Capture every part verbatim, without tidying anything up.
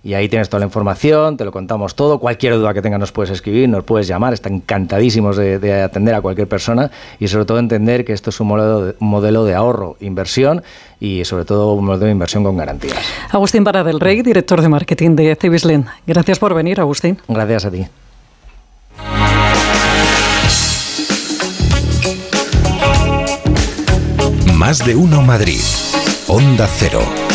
y ahí tienes toda la información, te lo contamos todo, cualquier duda que tengas nos puedes escribir, nos puedes llamar, están encantadísimos de, de atender a cualquier persona y sobre todo entender que esto es un modelo de, un modelo de ahorro, inversión y sobre todo un modelo de inversión con garantías. Agustín Parra del Rey, director de marketing de Cibislen. Gracias por venir, Agustín. Gracias a ti. Más de uno Madrid. Onda Cero.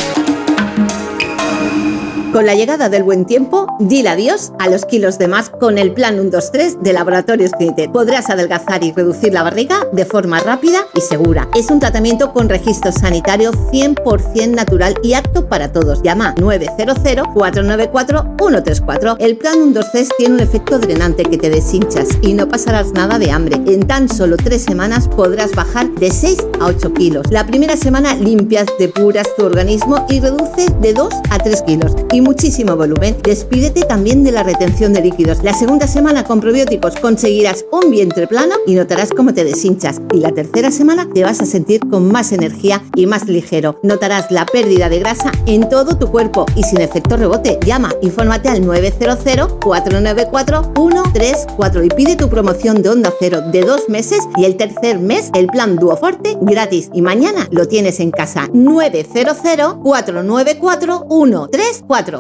Con la llegada del buen tiempo, dile adiós a los kilos de más con el plan uno dos tres de Laboratorios Clinitet. Podrás adelgazar y reducir la barriga de forma rápida y segura. Es un tratamiento con registro sanitario cien por ciento natural y apto para todos. Llama nueve cero cero, cuatro nueve cuatro, uno tres cuatro. El plan uno dos tres tiene un efecto drenante que te deshinchas y no pasarás nada de hambre. En tan solo tres semanas podrás bajar de seis a ocho kilos. La primera semana limpias, depuras tu organismo y reduces de dos a tres kilos. Y muchísimo volumen. Despídete también de la retención de líquidos. La segunda semana con probióticos conseguirás un vientre plano y notarás cómo te deshinchas. Y la tercera semana te vas a sentir con más energía y más ligero. Notarás la pérdida de grasa en todo tu cuerpo y sin efecto rebote. Llama, infórmate al nueve cero cero, cuatro nueve cuatro, uno tres cuatro y pide tu promoción de Onda Cero de dos meses y el tercer mes el plan Duoforte gratis. Y mañana lo tienes en casa. nueve cero cero, cuatro nueve cuatro, uno tres cuatro.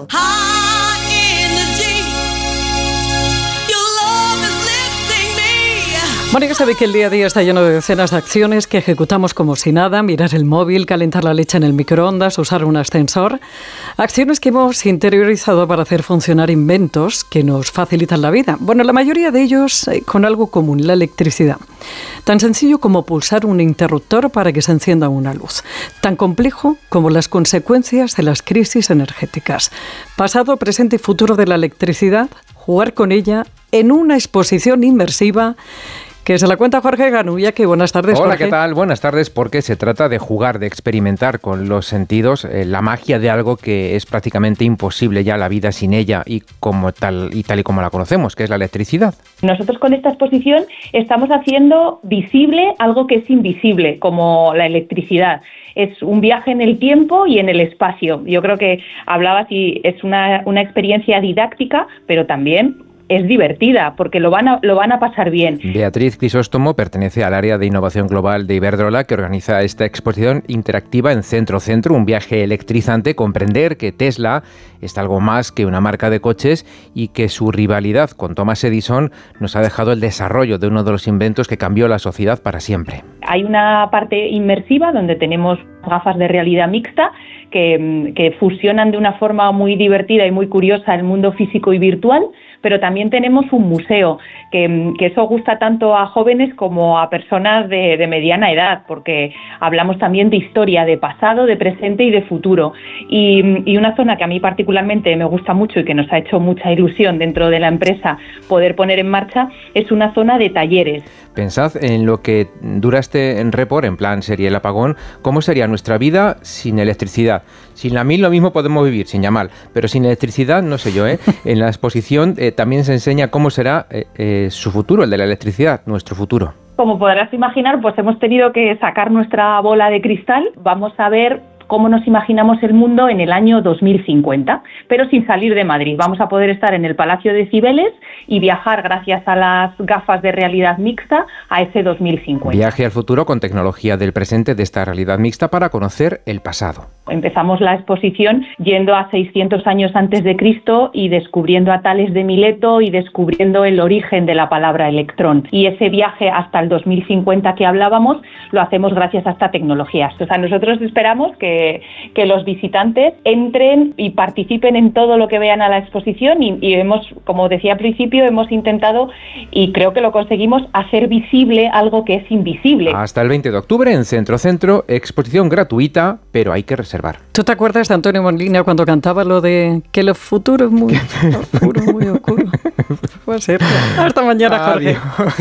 Mónica sabe que el día a día está lleno de decenas de acciones que ejecutamos como si nada: mirar el móvil, calentar la leche en el microondas, usar un ascensor. Acciones que hemos interiorizado para hacer funcionar inventos que nos facilitan la vida. Bueno, la mayoría de ellos eh, con algo común: la electricidad. Tan sencillo como pulsar un interruptor para que se encienda una luz. Tan complejo como las consecuencias de las crisis energéticas. Pasado, presente y futuro de la electricidad, jugar con ella en una exposición inmersiva que se la cuenta Jorge Ganuya. Que buenas tardes, Hola, Jorge. ¿qué tal? Buenas tardes, porque se trata de jugar, de experimentar con los sentidos, eh, la magia de algo que es prácticamente imposible ya la vida sin ella y como tal y tal y como la conocemos, que es la electricidad. Nosotros con esta exposición estamos haciendo visible algo que es invisible, como la electricidad. Es un viaje en el tiempo y en el espacio. Yo creo que hablabas y es una, una experiencia didáctica, pero también es divertida, porque lo van a, lo van a pasar bien. Beatriz Crisóstomo pertenece al área de innovación global de Iberdrola, que organiza esta exposición interactiva en Centro Centro, un viaje electrizante. Comprender que Tesla es algo más que una marca de coches y que su rivalidad con Thomas Edison nos ha dejado el desarrollo de uno de los inventos que cambió la sociedad para siempre. Hay una parte inmersiva donde tenemos gafas de realidad mixta que, que fusionan de una forma muy divertida y muy curiosa el mundo físico y virtual, pero también tenemos un museo, que, que eso gusta tanto a jóvenes como a personas de, de mediana edad, porque hablamos también de historia, de pasado, de presente y de futuro. Y, y una zona que a mí particularmente me gusta mucho y que nos ha hecho mucha ilusión dentro de la empresa poder poner en marcha es una zona de talleres. Pensad en lo que dura este report, en plan serie El Apagón. ¿Cómo sería nuestra vida sin electricidad? Sin la mil lo mismo podemos vivir, sin llamar, pero sin electricidad, no sé yo, ¿eh? En la exposición eh, también se enseña cómo será eh, eh, su futuro, el de la electricidad, nuestro futuro. Como podrás imaginar, pues hemos tenido que sacar nuestra bola de cristal. Vamos a ver cómo nos imaginamos el mundo en el año dos mil cincuenta, pero sin salir de Madrid. Vamos a poder estar en el Palacio de Cibeles y viajar gracias a las gafas de realidad mixta a ese dos mil cincuenta. Viaje al futuro con tecnología del presente de esta realidad mixta para conocer el pasado. Empezamos la exposición yendo a seiscientos años antes de Cristo y descubriendo a Tales de Mileto y descubriendo el origen de la palabra electrón. Y ese viaje hasta el dos mil cincuenta que hablábamos lo hacemos gracias a esta tecnología. O sea, nosotros esperamos que, que los visitantes entren y participen en todo lo que vean a la exposición y, y hemos, como decía al principio, hemos intentado, y creo que lo conseguimos, hacer visible algo que es invisible. Hasta el veinte de octubre en Centro Centro, exposición gratuita, pero hay que reservar. ¿Tú te acuerdas de Antonio Molina cuando cantaba lo de que el futuro es muy oscuro, muy oscuro? Puede ser. Hasta mañana, Jorge.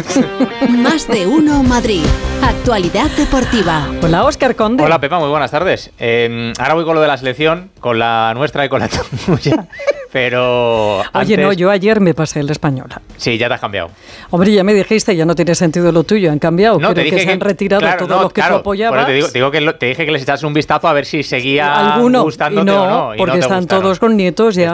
Más de uno Madrid. Actualidad deportiva. Hola, Óscar Conde. Hola, Pepa, muy buenas tardes. Eh, ahora voy con lo de la selección, con la nuestra y con la tuya. Pero Oye, antes... no, yo ayer me pasé el Española. Sí, ya te has cambiado. Hombre, ya me dijiste, ya no tiene sentido lo tuyo, han cambiado. No, Creo te dije que se que, han retirado claro, todos no, los que claro, tú apoyabas. Te digo, te, digo que lo, te dije que les echas un vistazo a ver si seguía Alguno, gustándote y no, o no. Y porque no te están gustaron. todos con nietos ya.